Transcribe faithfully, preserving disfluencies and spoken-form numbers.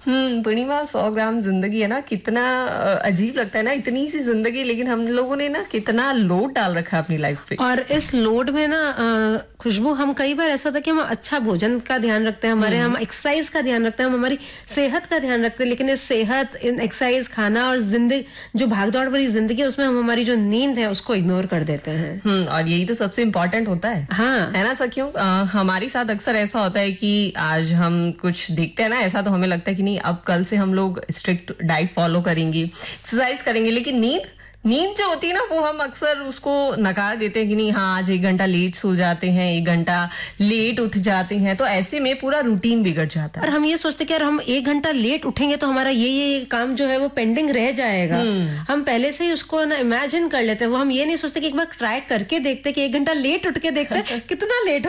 हम्म पूर्णिमा, सौ ग्राम जिंदगी है ना, कितना अ, अजीब लगता है ना, इतनी सी जिंदगी, लेकिन हम लोगों ने ना कितना लोड डाल रखा है अपनी लाइफ पे। और इस लोड में ना अ, खुशबू, हम कई बार ऐसा होता है कि हम अच्छा भोजन का ध्यान रखते हैं, हमारे हम एक्सरसाइज का ध्यान रखते हैं, हम हमारी सेहत का ध्यान रखते हैं, लेकिन इस सेहत, इन एक्सरसाइज, खाना और जिंदगी, जो भागदौड़ भरी जिंदगी है, उसमें हम हमारी जो नींद है उसको इग्नोर कर देते हैं। हम्म और यही तो सबसे इम्पोर्टेंट होता है। हाँ, है ना सखियों? अ, हमारे साथ अक्सर ऐसा होता है कि आज हम कुछ देखते हैं ना ऐसा, तो हमें लगता है कि नहीं, अब कल से हम लोग स्ट्रिक्ट डाइट फॉलो करेंगे, एक्सरसाइज करेंगे, लेकिन नींद नींद जो होती है ना, वो हम अक्सर उसको नकार देते हैं कि नहीं, हाँ आज एक घंटा लेट सो जाते हैं, एक घंटा लेट उठ जाते हैं, तो ऐसे में पूरा रूटीन बिगड़ जाता और है। हम ये सोचते हैं कि यार हम एक घंटा लेट उठेंगे तो हमारा ये ये काम जो है वो पेंडिंग रह जाएगा। हम पहले से ही उसको ना इमेजिन कर लेते हैं, वो हम ये नहीं सोचते कि एक बार ट्राई करके देखते कि एक घंटा लेट उठ के देखते हैं कितना लेट